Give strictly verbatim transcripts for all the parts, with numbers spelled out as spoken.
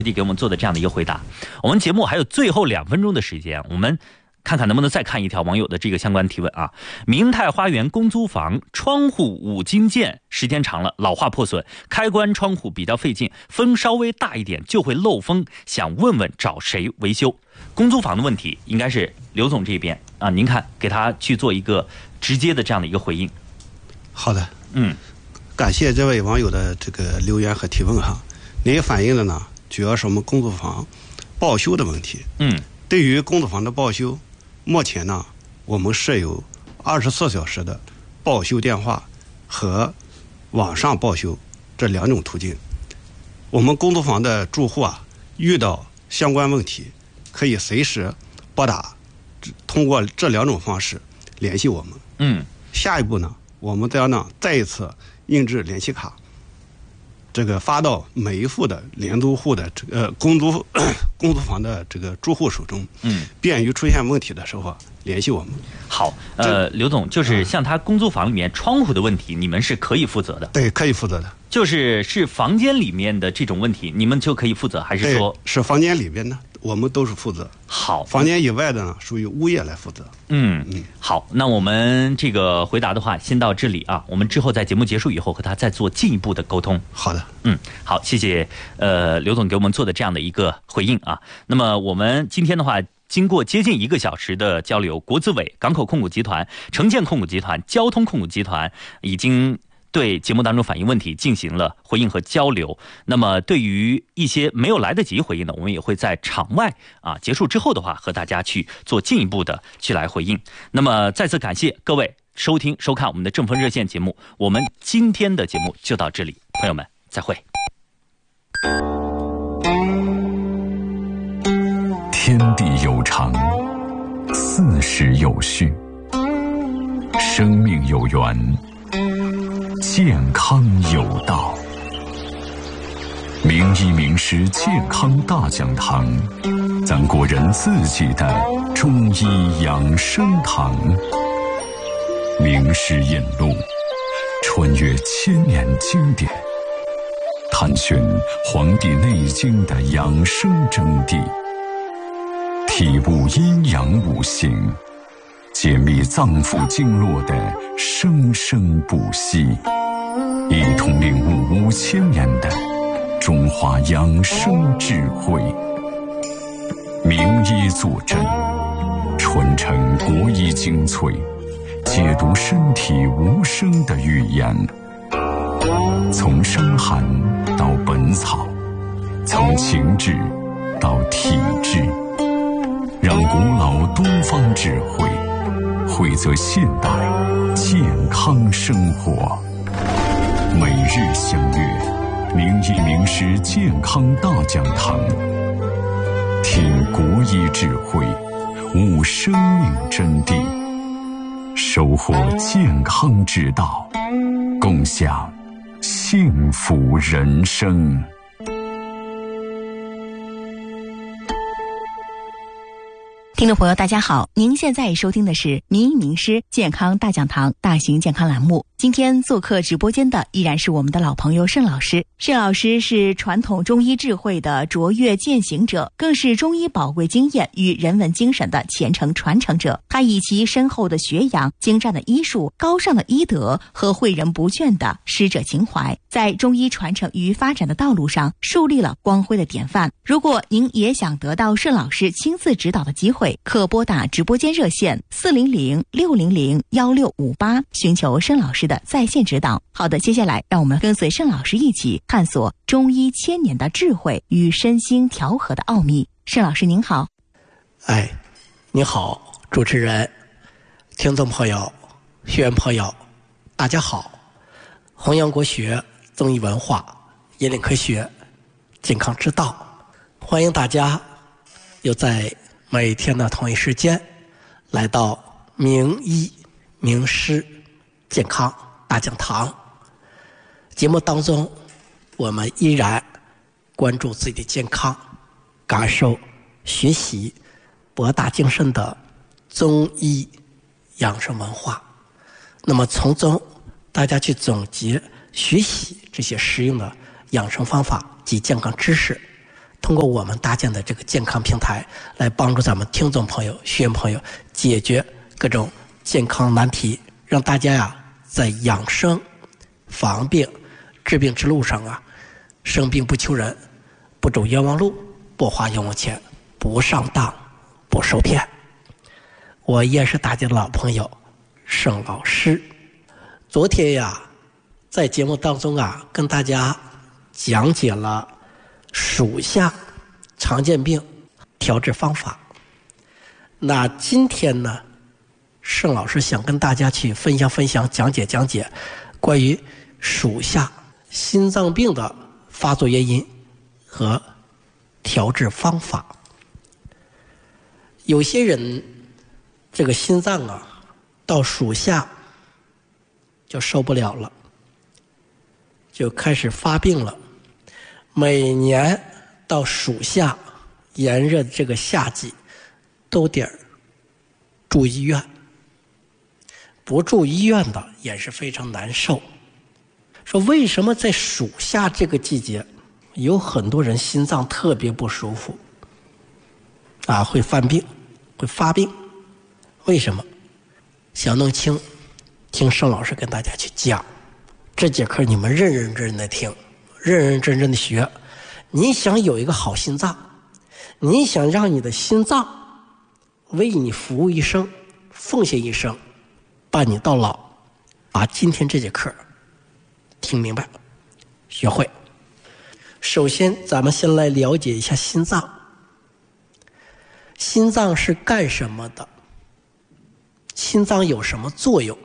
给我们做的这样的一个回答。我们节目还有最后两分钟的时间，我们看看能不能再看一条网友的这个相关提问啊。明泰花园公租房窗户五金件时间长了老化破损，开关窗户比较费劲，风稍微大一点就会漏风，想问问找谁维修。公租房的问题应该是刘总这边啊，您看给他去做一个直接的这样的一个回应。 好的， 嗯， 感谢这位网友的这个留言和提问哈。您反映的呢，主要是我们公租房报修的问题。 嗯， 对于公租房的报修，目前呢，我们设有二十四小时的报修电话和网上报修这两种途径。我们公租房的住户啊，遇到相关问题，可以随时拨打，通过这两种方式联系我们。 嗯， 下一步呢，我们将呢再一次印制联系卡，这个发到每一户的廉租户的这个公租公租房的这个住户手中， 嗯， 便于出现问题的时候联系我们。 好，呃，刘总，就是像他公租房里面窗户的问题，你们是可以负责的。 对，可以负责的。 就是是房间里面的这种问题，你们就可以负责，还是说是房间里边呢？我们都是负责。 好， 房间以外的呢，属于物业来负责。 嗯嗯，好，那我们这个回答的话，先到这里啊。我们之后在节目结束以后和他再做进一步的沟通。 好的， 嗯，好，谢谢呃刘总给我们做的这样的一个回应啊。那么我们今天的话，经过接近一个小时的交流，国资委、港口控股集团、城建控股集团、交通控股集团已经对节目当中反映问题进行了回应和交流。那么对于一些没有来得及回应的，我们也会在场外啊结束之后的话和大家去做进一步的去来回应。那么再次感谢各位收听收看我们的正风热线节目，我们今天的节目就到这里，朋友们再会。 天地有常，四时有序，生命有源，健康有道。名医名师健康大讲堂，咱国人自己的中医养生堂。名师引路，穿越千年经典，探寻《黄帝内经》的养生真谛，体悟阴阳五行，解密脏腑经络的生生不息，一同领悟五千年的中华养生智慧。名医坐诊，传承国医精粹，解读身体无声的语言。从伤寒到本草，从情志到体质，让古老东方智慧汇泽现代健康生活。每日相约名医名师健康大讲堂，听国医智慧，悟生命真谛，收获健康之道，共享幸福人生。 听众朋友大家好，您现在收听的是名医名师健康大讲堂大型健康栏目。今天做客直播间的依然是我们的老朋友盛老师。盛老师是传统中医智慧的卓越践行者，更是中医宝贵经验与人文精神的虔诚传承者。他以其深厚的学养、精湛的医术、高尚的医德和诲人不倦的师者情怀，在中医传承与发展的道路上树立了光辉的典范。如果您也想得到盛老师亲自指导的机会，可拨打直播间热线四零零六零零幺六五八，寻求盛老师的在线指导。好的，接下来让我们跟随盛老师一起探索中医千年的智慧与身心调和的奥秘。盛老师您好。 哎，你好，主持人、听众朋友、学员朋友，大家好！弘扬国学、中医文化，引领科学、健康之道，欢迎大家又在每天的同一时间来到名医名师健康大讲堂。节目当中，我们依然关注自己的健康，感受、学习博大精深的中医养生文化。那么从中大家去总结学习这些实用的养生方法及健康知识， 通过我们搭建的这个健康平台，来帮助咱们听众朋友、学员朋友解决各种健康难题，让大家呀在养生、防病、治病之路上啊，生病不求人，不走冤枉路，不花冤枉钱，不上当，不受骗。我也是大家的老朋友盛老师。昨天呀，在节目当中啊，跟大家讲解了属下常见病调治方法。那今天呢，盛老师想跟大家去分享分享、讲解讲解关于属下心脏病的发作原因和调治方法。有些人这个心脏啊，到属下就受不了了，就开始发病了。每年到属下炎热的这个夏季，都得住医院。不住医院的也是非常难受。说为什么在属下这个季节，有很多人心脏特别不舒服，啊，会犯病，会发病？为什么？想弄清，听盛老师跟大家去讲。这节课你们认认真真的听，认认真真的学。你想有一个好心脏，你想让你的心脏为你服务一生，奉献一生，伴你到老，把今天这节课听明白，学会。首先咱们先来了解一下心脏。心脏是干什么的？心脏有什么作用？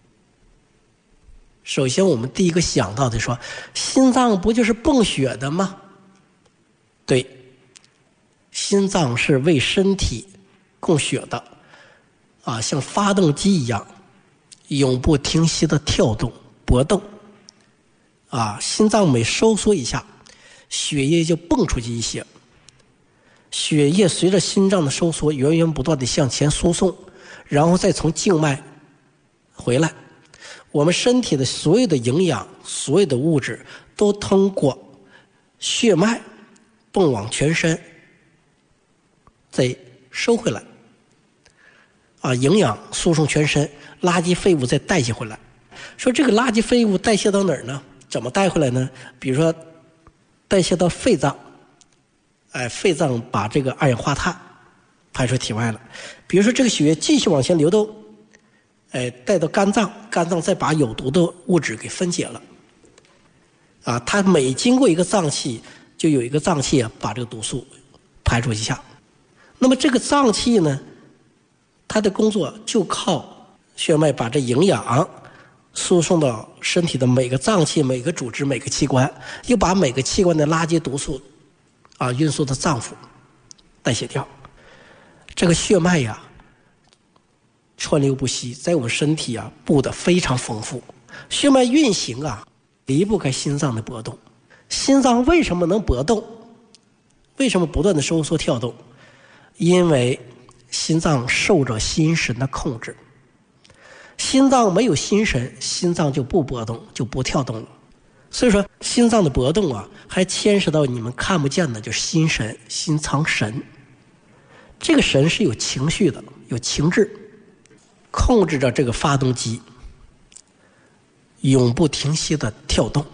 首先我们第一个想到的说，心脏不就是泵血的吗？对，心脏是为身体供血的，啊，像发动机一样，永不停息的跳动搏动。啊，心脏每收缩一下，血液就蹦出去一些，血液随着心脏的收缩源源不断的向前输送，然后再从静脉回来。我们身体的所有的营养、所有的物质都通过血脉蹦往全身，再收回来。啊，营养输送全身，垃圾废物再代谢回来。说这个垃圾废物代谢到哪儿呢？怎么带回来呢？比如说代谢到肺脏，哎，肺脏把这个二氧化碳排出体外了。比如说这个血液继续往前流动，哎，带到肝脏，肝脏再把有毒的物质给分解了。啊，它每经过一个脏器，就有一个脏器啊把这个毒素排出一下。那么这个脏器呢，它的工作就靠血脉把这营养输送到身体的每个脏器、每个组织、每个器官，又把每个器官的垃圾毒素啊运输到脏腑代谢掉。这个血脉呀川流不息，在我们身体啊布的非常丰富。血脉运行啊离不开心脏的搏动。心脏为什么能搏动？为什么不断的收缩跳动？因为心脏受着心神的控制。心脏没有心神，心脏就不搏动，就不跳动了。所以说心脏的搏动啊，还牵涉到你们看不见的，就是心神、心藏神。这个神是有情绪的，有情志，控制着这个发动机永不停息的跳动，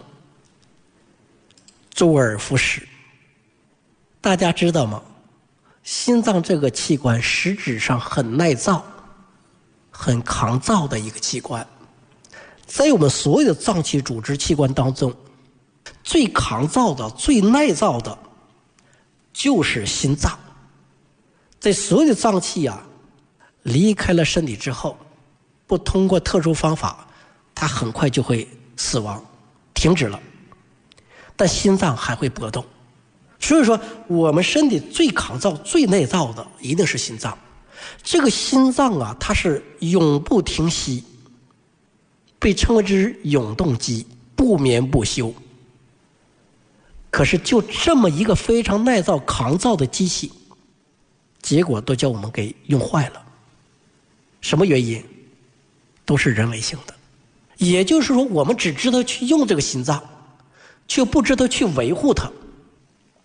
周而复始。大家知道吗？心脏这个器官实质上很耐造、很抗造的一个器官。在我们所有的脏器组织器官当中，最抗造的、最耐造的就是心脏。在所有的脏器啊离开了身体之后，不通过特殊方法，它很快就会死亡，停止了。但心脏还会搏动。所以说我们身体最抗造、最耐造的一定是心脏。这个心脏啊，它是永不停息，被称为之永动机，不眠不休。可是就这么一个非常耐造、抗造的机器，结果都叫我们给用坏了。什么原因？都是人为性的。也就是说，我们只知道去用这个心脏，却不知道去维护它。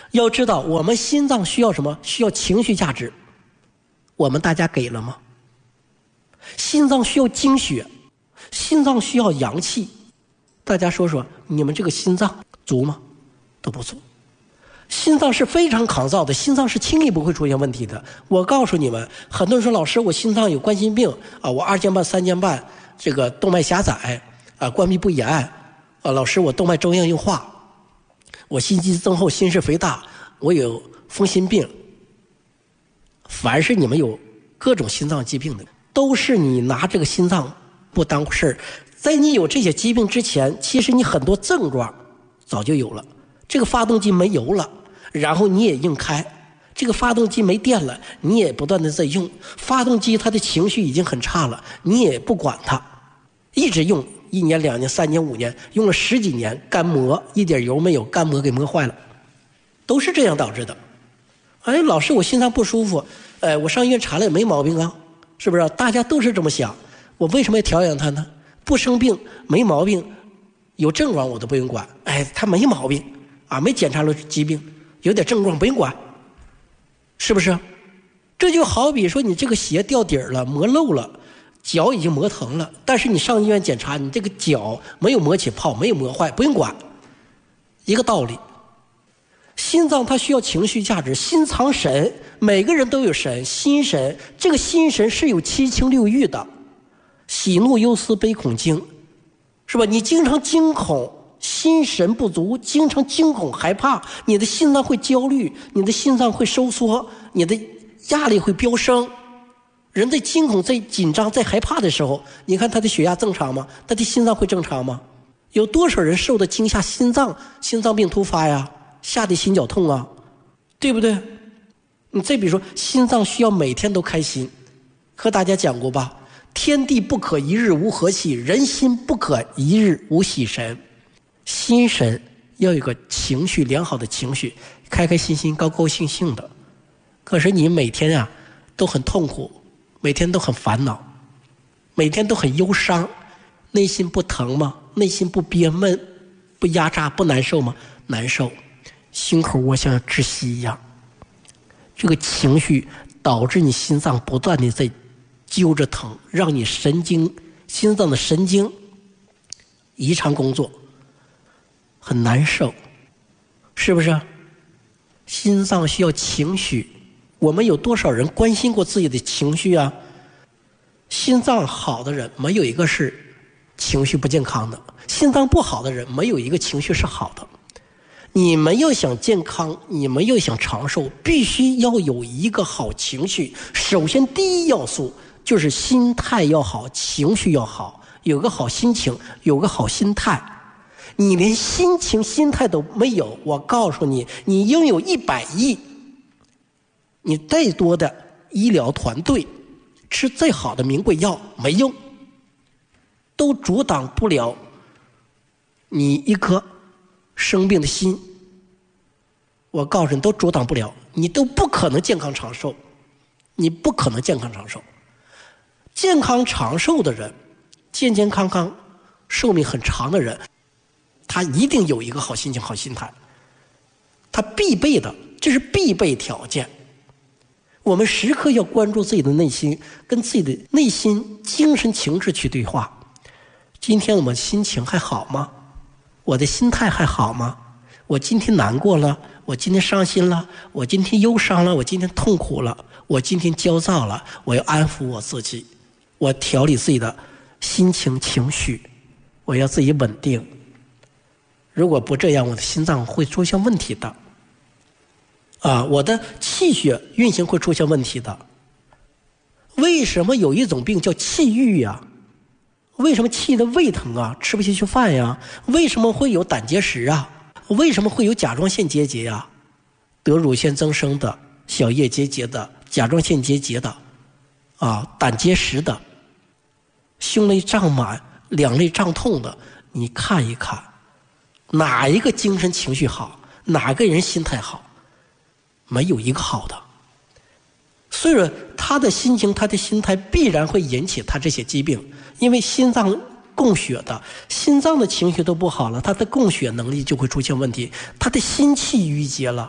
要知道我们心脏需要什么？需要情绪价值，我们大家给了吗？心脏需要精血，心脏需要阳气，大家说说你们这个心脏足吗？都不足。心脏是非常抗造的，心脏是轻易不会出现问题的。我告诉你们，很多人说老师我心脏有冠心病啊，我二尖瓣三尖瓣这个动脉狭窄啊，关闭不严啊，老师我动脉粥样硬化，我心肌增厚，心室肥大，我有风心病。凡是你们有各种心脏疾病的，都是你拿这个心脏不当回事儿。在你有这些疾病之前，其实你很多症状早就有了。这个发动机没油了，然后你也硬开，这个发动机没电了，你也不断的在用，发动机它的情绪已经很差了，你也不管它，一直用一年两年三年五年，用了十几年，干磨一点油没有，干磨给磨坏了，都是这样导致的。哎，老师我心脏不舒服，哎，我上医院查了也没毛病啊，是不是？大家都是这么想，我为什么要调养它呢？不生病没毛病，有症状我都不用管，哎，他没毛病啊，没检查出疾病，有点症状不用管，是不是？这就好比说你这个鞋掉底儿了，磨漏了，脚已经磨疼了，但是你上医院检查，你这个脚没有磨起泡，没有磨坏，不用管，一个道理。心脏它需要情绪价值，心藏神，每个人都有神，心神，这个心神是有七情六欲的，喜怒忧思悲恐惊，是吧？你经常惊恐，心神不足，经常惊恐害怕，你的心脏会焦虑，你的心脏会收缩，你的压力会飙升。人在惊恐在紧张在害怕的时候，你看他的血压正常吗？他的心脏会正常吗？有多少人受的惊吓，心脏心脏病突发呀，吓得心绞痛啊，对不对？你再比如说心脏需要每天都开心，和大家讲过吧，天地不可一日无和气，人心不可一日无喜神。心神要有个情绪良好的情绪，开开心心高高兴兴的。可是你每天啊都很痛苦，每天都很烦恼，每天都很忧伤，内心不疼吗？内心不憋闷不压榨不难受吗？难受，心口窝像窒息一样。这个情绪导致你心脏不断的在揪着疼，让你神经心脏的神经异常工作，很难受，是不是？心脏需要情绪，我们有多少人关心过自己的情绪啊？心脏好的人没有一个是情绪不健康的，心脏不好的人没有一个情绪是好的。你们要想健康，你们要想长寿，必须要有一个好情绪。首先第一要素就是心态要好，情绪要好，有个好心情，有个好心态。你连心情心态都没有，我告诉你，你拥有一百亿，你再多的医疗团队，吃再好的名贵药没用，都阻挡不了你一颗生病的心。我告诉你，都阻挡不了，你都不可能健康长寿，你不可能健康长寿。健康长寿的人，健健康康寿命很长的人，他一定有一个好心情好心态，他必备的，这是必备条件。我们时刻要关注自己的内心，跟自己的内心精神情志去对话。今天我们心情还好吗？我的心态还好吗？我今天难过了，我今天伤心了，我今天忧伤了，我今天痛苦了，我今天焦躁了，我要安抚我自己，我调理自己的心情情绪，我要自己稳定。如果不这样，我的心脏会出现问题的啊，我的气血运行会出现问题的。为什么有一种病叫气郁呀？为什么气的胃疼啊，吃不下去饭呀？为什么会有胆结石啊？为什么会有甲状腺结节呀？得乳腺增生的、小叶结节的、甲状腺结节的啊，胆结石的、胸内胀满、两肋胀痛的，你看一看，哪一个精神情绪好，哪个人心态好？没有一个好的。所以说他的心情他的心态必然会引起他这些疾病，因为心脏供血的，心脏的情绪都不好了，他的供血能力就会出现问题，他的心气郁结了，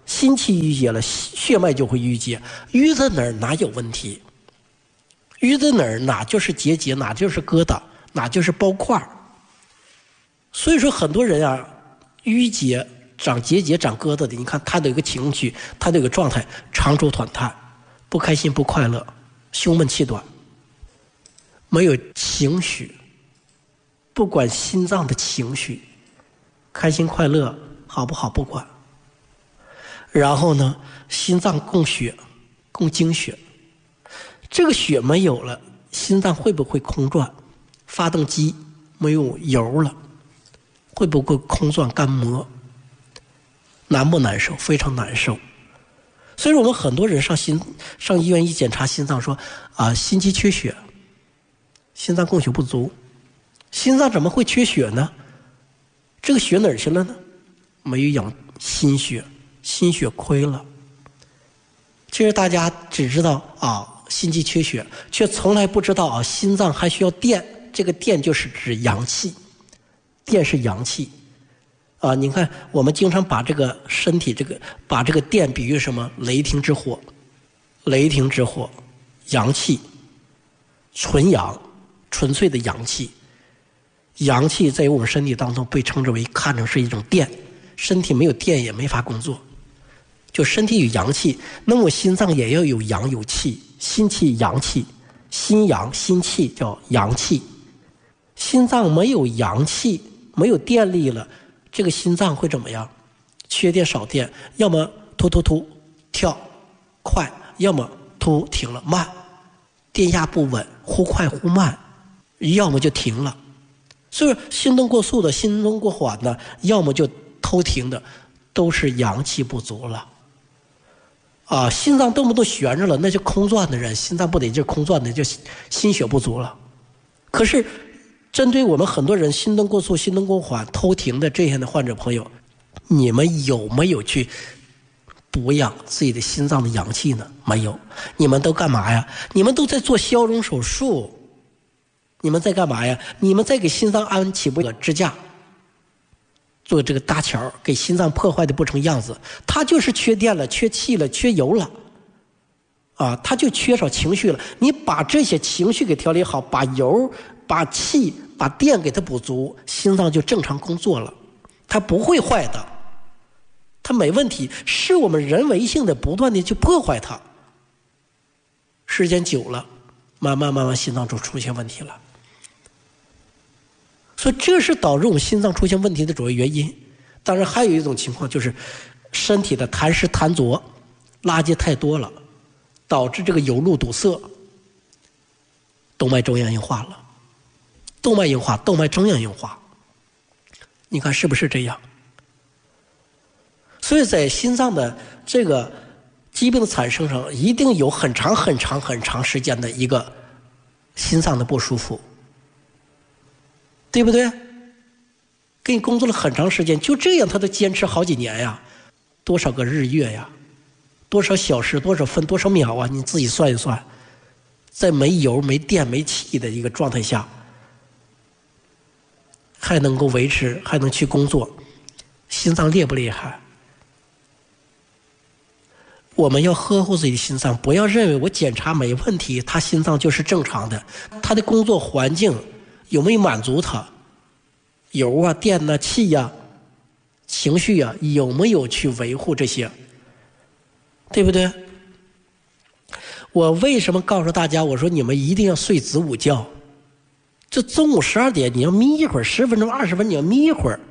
心气郁结了，血脉就会郁结。淤在哪儿哪有问题？淤在哪儿哪就是结节，哪就是疙瘩，哪就是包块。所以说很多人啊，淤结、长结节、长疙瘩的，你看他的一个情绪，他的一个状态，长愁短叹，不开心不快乐，胸闷气短，没有情绪，不管心脏的情绪，开心快乐好不好不管。然后呢，心脏供血，供精血，这个血没有了，心脏会不会空转？发动机没有油了，会不会空转干磨？难不难受？非常难受。所以说我们很多人上心上医院一检查心脏说啊，心肌缺血，心脏供血不足。心脏怎么会缺血呢？这个血哪儿去了呢？没有养心血，心血亏了。其实大家只知道啊，心肌缺血，却从来不知道啊，心脏还需要电。这个电就是指阳气，电是阳气啊。你看，我们经常把这个身体这个把这个电比喻什么？雷霆之火，雷霆之火，阳气，纯阳，纯粹的阳气。阳气在我们身体当中被称之为看成是一种电，身体没有电也没法工作。就身体有阳气，那么心脏也要有阳有气，心气阳气，心阳心气叫阳气。心脏没有阳气，没有电力了，这个心脏会怎么样？缺电少电，要么突突突跳快，要么突停了慢，电压不稳，忽快忽慢，要么就停了。所以心动过速的，心动过缓的，要么就偷停的，都是阳气不足了。啊，心脏动不动悬着了，那就空转的人，心脏不得劲空转的，就心血不足了。可是针对我们很多人心动过速、心动过缓、偷停的这些的患者朋友，你们有没有去补养自己的心脏的阳气呢？没有。你们都干嘛呀？你们都在做消融手术。你们在干嘛呀？你们在给心脏安起步的支架，做这个搭桥，给心脏破坏的不成样子。它就是缺电了，缺气了，缺油了啊，它就缺少情绪了。你把这些情绪给调理好，把油、把气、把电给它补足，心脏就正常工作了，它不会坏的，它没问题。是我们人为性的不断的去破坏它，时间久了，慢慢慢慢心脏就出现问题了。所以这是导致我们心脏出现问题的主要原因。当然还有一种情况，就是身体的痰湿痰浊，垃圾太多了，导致这个有路堵塞，动脉粥样硬化了。动脉硬化，动脉粥样硬化，你看是不是这样？所以在心脏的这个疾病的产生上，一定有很长很长很长时间的一个心脏的不舒服，对不对？给你工作了很长时间，就这样他都坚持好几年呀，多少个日月呀，多少小时，多少分，多少秒啊，你自己算一算。在没油、没电、没气的一个状态下，还能够维持，还能去工作，心脏厉不厉害？我们要呵护自己的心脏，不要认为我检查没问题，他心脏就是正常的。他的工作环境有没有满足他？油啊、电啊、气呀、啊、情绪啊，有没有去维护这些？对不对？我为什么告诉大家，我说你们一定要睡子午觉？这中午十二点你要眯一会儿，十分钟、二十分钟你要眯一会儿。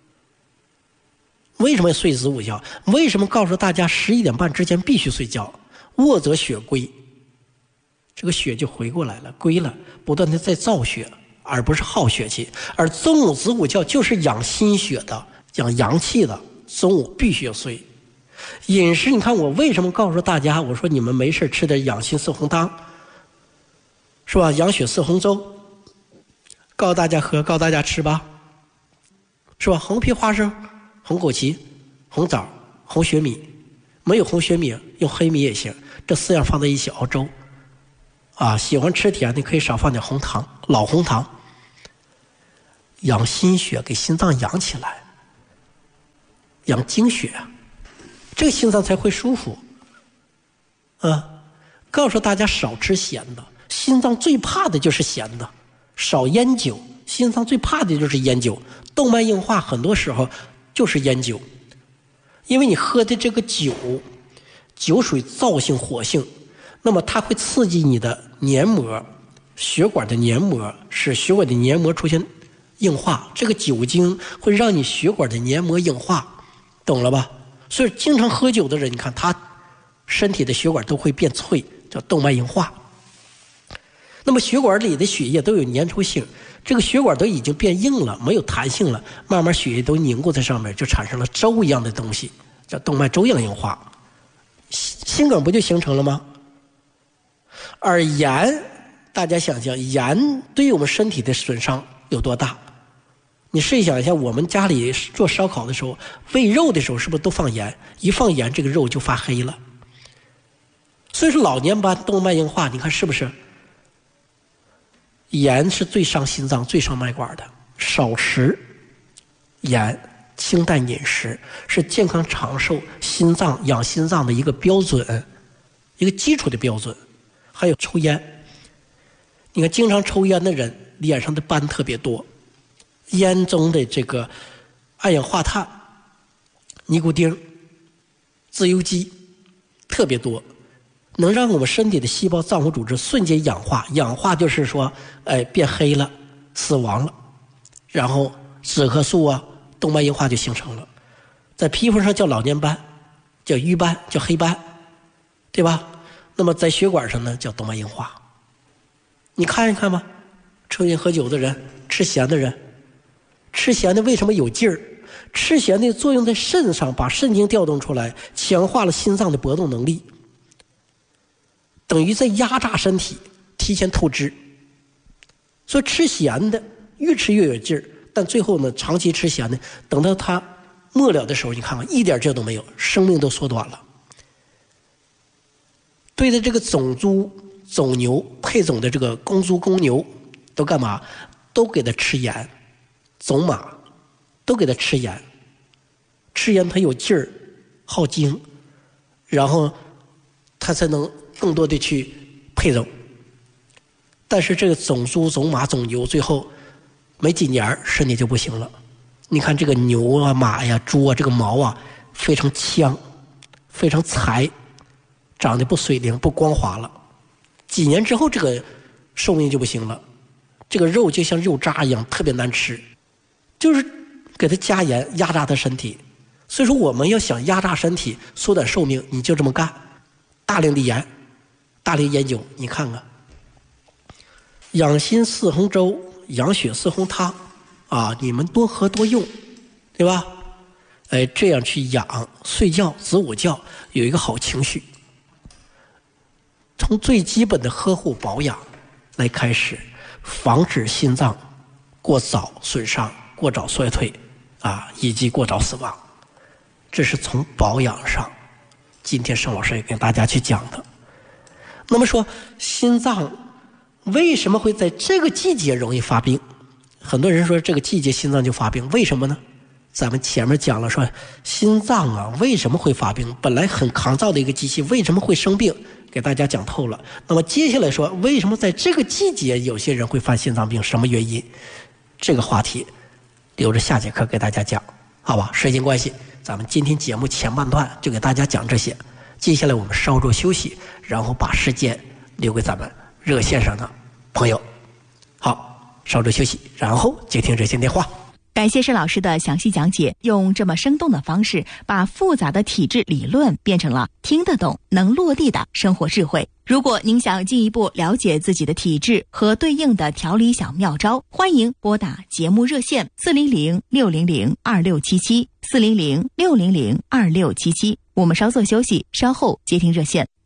为什么要睡子午觉？为什么告诉大家十一点半之前必须睡觉？卧则血归，这个血就回过来了，归了，不断的在造血，而不是耗血气。而中午子午觉就是养心血的，养阳气的，中午必须要睡。饮食，你看我为什么告诉大家，我说你们没事吃点养心四红汤，是吧？养血四红粥，告诉大家喝，告诉大家吃吧，是吧？红皮花生、红枸杞、红枣、红雪米，没有红雪米用黑米也行，这四样放在一起熬粥啊。喜欢吃甜的可以少放点红糖，老红糖，养心血，给心脏养起来，养精血。 这个心脏才会舒服。啊，告诉大家少吃咸的，心脏最怕的就是咸的，少烟酒，心脏最怕的就是烟酒。动脉硬化很多时候就是烟酒，因为你喝的这个酒，酒属于燥性火性，那么它会刺激你的黏膜，血管的黏膜，使血管的黏膜出现硬化，这个酒精会让你血管的黏膜硬化，懂了吧？所以经常喝酒的人，你看他身体的血管都会变脆，叫动脉硬化。那么血管里的血液都有粘稠性，这个血管都已经变硬了，没有弹性了，慢慢血液都凝固在上面，就产生了粥一样的东西，叫动脉粥样硬化，心梗不就形成了吗？而盐，大家想想，盐对于我们身体的损伤有多大？你试想一下，我们家里做烧烤的时候，煨肉的时候是不是都放盐？一放盐，这个肉就发黑了。所以说老年斑、动脉硬化，你看是不是？盐是最伤心脏、最伤脉管的。少吃盐，清淡饮食是健康长寿、心脏养心脏的一个标准，一个基础的标准。还有抽烟，你看经常抽烟的人脸上的斑特别多，烟中的这个二氧化碳、尼古丁、自由基特别多，能让我们身体的细胞脏腑组织瞬间氧化，氧化就是说哎变黑了，死亡了，然后脂核素啊动脉硬化就形成了，在皮肤上叫老年斑，叫瘀斑，叫黑斑，对吧？那么在血管上呢叫动脉硬化。你看一看吧，抽烟喝酒的人，吃咸的人，吃咸的为什么有劲儿？吃咸的作用在肾上，把肾经调动出来，强化了心脏的搏动能力，等于在压榨身体，提前透支。所以吃咸的越吃越有劲儿，但最后呢，长期吃咸的，等到它末了的时候，你看看一点劲儿都没有，生命都缩短了。对的，这个种猪、种牛配种的这个公猪、公牛都干嘛？都给它吃盐，种马都给它吃盐，吃盐它有劲儿，耗精，然后它才能更多的去配种。但是这个种猪、种马、种牛，最后没几年身体就不行了。你看这个牛啊、马呀、猪啊，这个毛啊非常呛，非常柴，长得不水灵、不光滑了。几年之后，这个寿命就不行了。这个肉就像肉渣一样，特别难吃，就是给它加盐压榨它身体。所以说，我们要想压榨身体、缩短寿命，你就这么干：大量的盐，大量烟酒。你看看，养心四红粥、养血四红汤啊，你们多喝多用，对吧？哎，这样去养，睡觉、子午觉有一个好情绪。从最基本的呵护保养来开始，防止心脏过早损伤、过早衰退啊，以及过早死亡。这是从保养上，今天盛老师也跟大家去讲的。那么说，心脏为什么会在这个季节容易发病？很多人说这个季节心脏就发病，为什么呢？咱们前面讲了说，心脏啊为什么会发病？本来很抗造的一个机器，为什么会生病？给大家讲透了。那么接下来说，为什么在这个季节有些人会犯心脏病？什么原因？这个话题留着下节课给大家讲，好吧？时间关系，咱们今天节目前半段就给大家讲这些。接下来我们稍作休息，然后把时间留给咱们热线上的朋友。好，稍作休息，然后接听热线电话。 感谢盛老师的详细讲解，用这么生动的方式，把复杂的体质理论变成了听得懂、能落地的生活智慧。如果您想进一步了解自己的体质和对应的调理小妙招，欢迎拨打节目热线四零零六零零二六七七四零零六零零二六七七。我们稍作休息，稍后接听热线。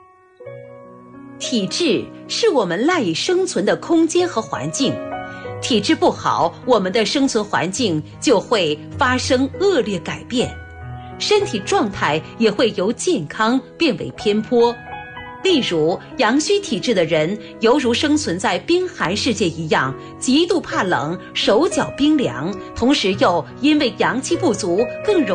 体质是我们赖以生存的空间和环境。体质不好，我们的生存环境就会发生恶劣改变，身体状态也会由健康变为偏颇。例如，阳虚体质的人犹如生存在冰寒世界一样，极度怕冷，手脚冰凉，同时又因为阳气不足，更容易